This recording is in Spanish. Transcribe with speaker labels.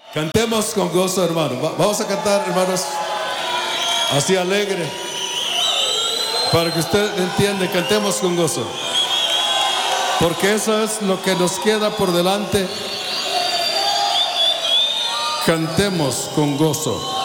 Speaker 1: Cantemos con gozo, hermano. Vamos a cantar, hermanos, así alegre. Para que usted entienda, cantemos con gozo. Porque eso es lo que nos queda por delante. Cantemos con gozo.